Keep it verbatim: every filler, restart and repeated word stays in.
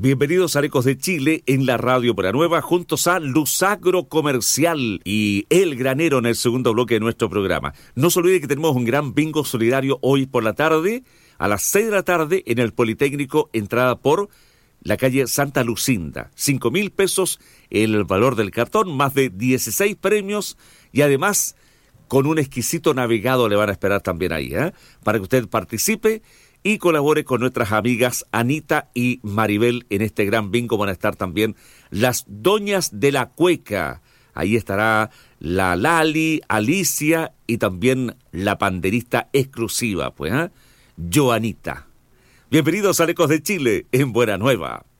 Bienvenidos a Ecos de Chile en la Radio Buenanueva, juntos a Lusagro Comercial y El Granero en el segundo bloque de nuestro programa. No se olvide que tenemos un gran bingo solidario hoy por la tarde, a las seis de la tarde en el Politécnico, entrada por la calle Santa Lucinda. Cinco mil pesos el valor del cartón, más de dieciséis premios y además con un exquisito navegado le van a esperar también ahí, ¿eh? Para que usted participe y colabore con nuestras amigas Anita y Maribel en este gran bingo. Van a estar también las Doñas de la Cueca. Ahí estará la Lali, Alicia y también la panderista exclusiva, pues, ¿eh? Joanita. Bienvenidos a Ecos de Chile en Buenanueva.